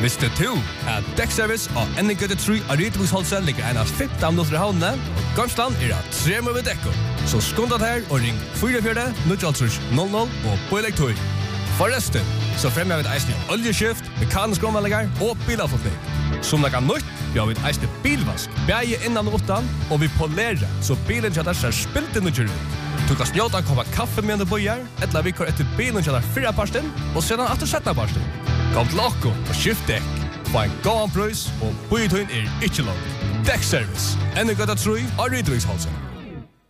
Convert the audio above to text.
Visste du at Deckservice og NGT3 av Rydviksholset ligger en av 15 minutter i havnene, og Gamsland at 3 med dekko. Så skundat her og ring 44 00 og på elektor. Forresten, så fremmer vi et eisende oljeskift, mekanisk omvallinger og bilavfotning. Som det kan nytt, vi har et eisende bilvask, beie innan og utan, og vi polerer, så bilen kjøtter ser spilt inn og kjører ut. Du kan snjåta koppa kaffe med en bojar, eller vi kör etter bilen kjøtter 4 parsten, og sedan etter 17 parsten. Kom til okko og skift dekk. Få en gåan prøys, og bøytøyen ikke langt. Deckservice, NGT3 av Rydviksholset.